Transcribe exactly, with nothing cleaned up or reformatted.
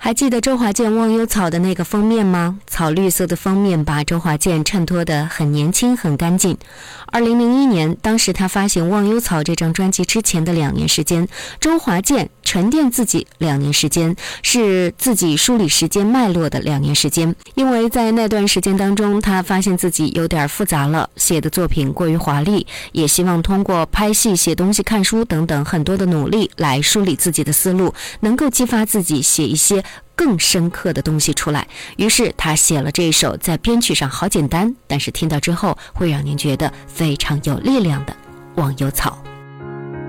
还记得周华健《忘忧草》的那个封面吗？草绿色的封面把周华健衬托得很年轻很干净。二零零一年，当时他发行《忘忧草》这张专辑之前的两年时间，周华健沉淀自己两年时间，是自己梳理时间脉络的两年时间。因为在那段时间当中，他发现自己有点复杂了，写的作品过于华丽，也希望通过拍戏、写东西、看书等等很多的努力来梳理自己的思路，能够激发自己写一些更深刻的东西出来。于是他写了这一首在编曲上好简单，但是听到之后会让您觉得非常有力量的《忘忧草》。